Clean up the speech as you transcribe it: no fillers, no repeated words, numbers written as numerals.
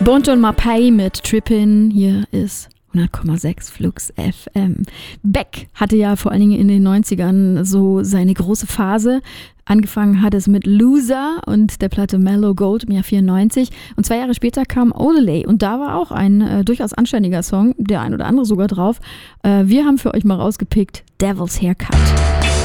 Bon John Mapai mit Trippin', hier ist 100,6 Flux FM. Beck hatte ja vor allen Dingen in den 90ern so seine große Phase. Angefangen hat es mit Loser und der Platte Mellow Gold im Jahr 94. Und 2 Jahre später kam Odelay. Und da war auch ein durchaus anständiger Song, der ein oder andere sogar drauf. Wir haben für euch mal rausgepickt Devil's Haircut.